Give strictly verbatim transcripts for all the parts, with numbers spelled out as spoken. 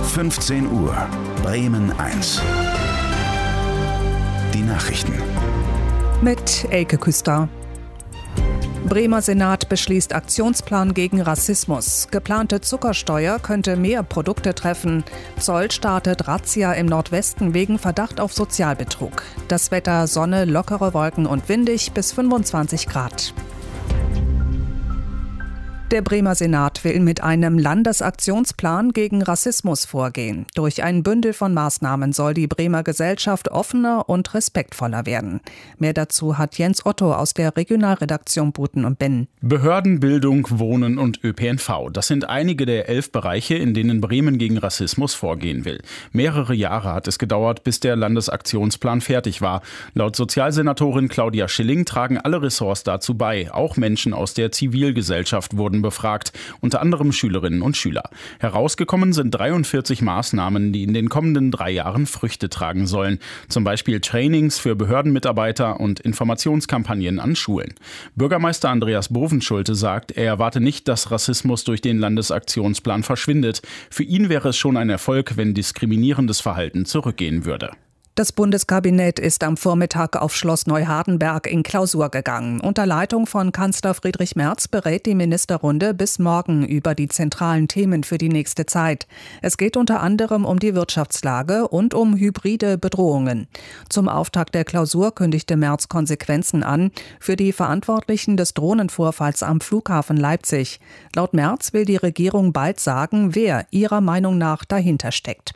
fünfzehn Uhr, Bremen eins. Die Nachrichten. Mit Elke Küster. Bremer Senat beschließt Aktionsplan gegen Rassismus. Geplante Zuckersteuer könnte mehr Produkte treffen. Zoll startet Razzia im Nordwesten wegen Verdacht auf Sozialbetrug. Das Wetter: Sonne, lockere Wolken und windig bis fünfundzwanzig Grad. Der Bremer Senat will mit einem Landesaktionsplan gegen Rassismus vorgehen. Durch ein Bündel von Maßnahmen soll die Bremer Gesellschaft offener und respektvoller werden. Mehr dazu hat Jens Otto aus der Regionalredaktion Buten und Benn. Behörden, Bildung, Wohnen und Ö P N V. Das sind einige der elf Bereiche, in denen Bremen gegen Rassismus vorgehen will. Mehrere Jahre hat es gedauert, bis der Landesaktionsplan fertig war. Laut Sozialsenatorin Claudia Schilling tragen alle Ressorts dazu bei. Auch Menschen aus der Zivilgesellschaft wurden befragt, unter anderem Schülerinnen und Schüler. Herausgekommen sind dreiundvierzig Maßnahmen, die in den kommenden drei Jahren Früchte tragen sollen. Zum Beispiel Trainings für Behördenmitarbeiter und Informationskampagnen an Schulen. Bürgermeister Andreas Bovenschulte sagt, er erwarte nicht, dass Rassismus durch den Landesaktionsplan verschwindet. Für ihn wäre es schon ein Erfolg, wenn diskriminierendes Verhalten zurückgehen würde. Das Bundeskabinett ist am Vormittag auf Schloss Neuhardenberg in Klausur gegangen. Unter Leitung von Kanzler Friedrich Merz berät die Ministerrunde bis morgen über die zentralen Themen für die nächste Zeit. Es geht unter anderem um die Wirtschaftslage und um hybride Bedrohungen. Zum Auftakt der Klausur kündigte Merz Konsequenzen an für die Verantwortlichen des Drohnenvorfalls am Flughafen Leipzig. Laut Merz will die Regierung bald sagen, wer ihrer Meinung nach dahinter steckt.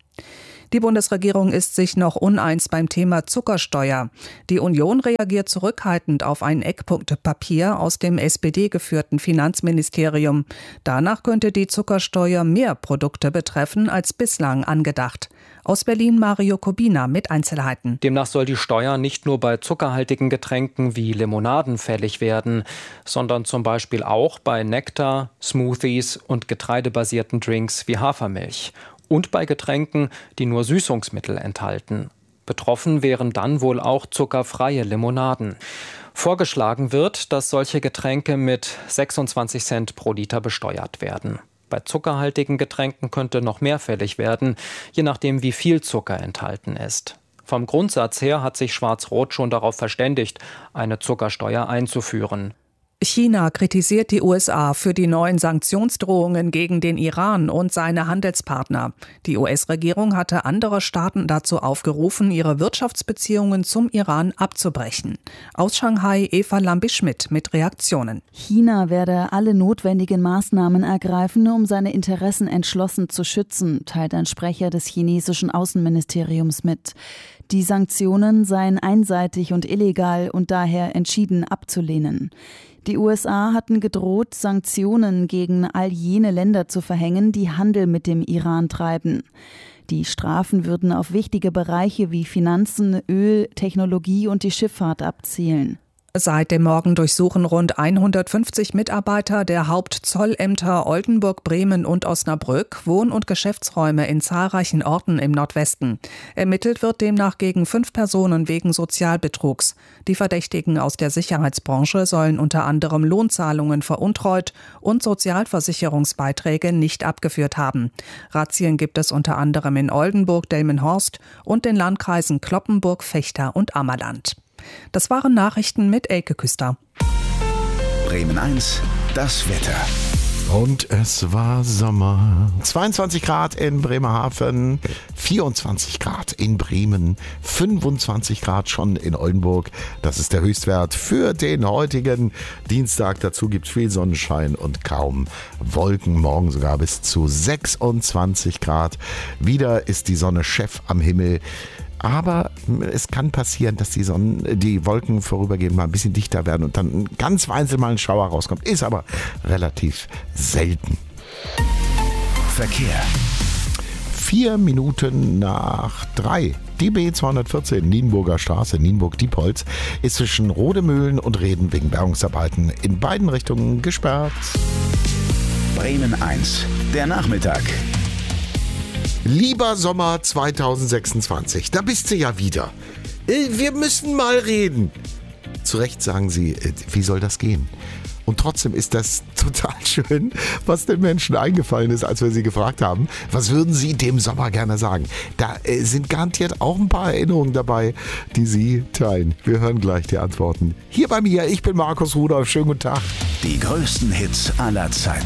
Die Bundesregierung ist sich noch uneins beim Thema Zuckersteuer. Die Union reagiert zurückhaltend auf ein Eckpunktepapier aus dem S P D-geführten Finanzministerium. Danach könnte die Zuckersteuer mehr Produkte betreffen als bislang angedacht. Aus Berlin Mario Kubina mit Einzelheiten. Demnach soll die Steuer nicht nur bei zuckerhaltigen Getränken wie Limonaden fällig werden, sondern zum Beispiel auch bei Nektar, Smoothies und getreidebasierten Drinks wie Hafermilch. Und bei Getränken, die nur Süßungsmittel enthalten. Betroffen wären dann wohl auch zuckerfreie Limonaden. Vorgeschlagen wird, dass solche Getränke mit sechsundzwanzig Cent pro Liter besteuert werden. Bei zuckerhaltigen Getränken könnte noch mehr fällig werden, je nachdem wie viel Zucker enthalten ist. Vom Grundsatz her hat sich Schwarz-Rot schon darauf verständigt, eine Zuckersteuer einzuführen. China kritisiert die U S A für die neuen Sanktionsdrohungen gegen den Iran und seine Handelspartner. Die U S-Regierung hatte andere Staaten dazu aufgerufen, ihre Wirtschaftsbeziehungen zum Iran abzubrechen. Aus Shanghai Eva Lambi-Schmidt mit Reaktionen. China werde alle notwendigen Maßnahmen ergreifen, um seine Interessen entschlossen zu schützen, teilt ein Sprecher des chinesischen Außenministeriums mit. Die Sanktionen seien einseitig und illegal und daher entschieden abzulehnen. Die U S A hatten gedroht, Sanktionen gegen all jene Länder zu verhängen, die Handel mit dem Iran treiben. Die Strafen würden auf wichtige Bereiche wie Finanzen, Öl, Technologie und die Schifffahrt abzielen. Seit dem Morgen durchsuchen rund hundertfünfzig Mitarbeiter der Hauptzollämter Oldenburg, Bremen und Osnabrück Wohn- und Geschäftsräume in zahlreichen Orten im Nordwesten. Ermittelt wird demnach gegen fünf Personen wegen Sozialbetrugs. Die Verdächtigen aus der Sicherheitsbranche sollen unter anderem Lohnzahlungen veruntreut und Sozialversicherungsbeiträge nicht abgeführt haben. Razzien gibt es unter anderem in Oldenburg, Delmenhorst und den Landkreisen Cloppenburg, Vechta und Ammerland. Das waren Nachrichten mit Elke Küster. Bremen eins, das Wetter. Und es war Sommer. zweiundzwanzig Grad in Bremerhaven, vierundzwanzig Grad in Bremen, fünfundzwanzig Grad schon in Oldenburg. Das ist der Höchstwert für den heutigen Dienstag. Dazu gibt es viel Sonnenschein und kaum Wolken. Morgen sogar bis zu sechsundzwanzig Grad. Wieder ist die Sonne Chef am Himmel. Aber es kann passieren, dass die Sonnen, die Wolken vorübergehend mal ein bisschen dichter werden und dann ganz vereinzelt mal ein Schauer rauskommt. Ist aber relativ selten. Verkehr. Vier Minuten nach drei. Die B zweihundertvierzehn Nienburger Straße, Nienburg-Diepholz, ist zwischen Rodemühlen und Reden wegen Bergungsarbeiten in beiden Richtungen gesperrt. Bremen eins, der Nachmittag. Lieber Sommer zweitausendsechsundzwanzig, da bist du ja wieder. Wir müssen mal reden. Zu Recht sagen Sie, wie soll das gehen? Und trotzdem ist das total schön, was den Menschen eingefallen ist, als wir sie gefragt haben, was würden sie dem Sommer gerne sagen? Da äh, sind garantiert auch ein paar Erinnerungen dabei, die sie teilen. Wir hören gleich die Antworten. Hier bei mir, ich bin Markus Rudolph. Schönen guten Tag. Die größten Hits aller Zeiten.